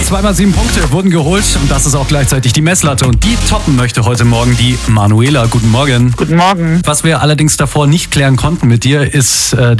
Zweimal 7 Punkte wurden geholt und das ist auch gleichzeitig die Messlatte. Und die toppen möchte heute Morgen die Manuela. Guten Morgen. Guten Morgen. Was wir allerdings davor nicht klären konnten mit dir, ist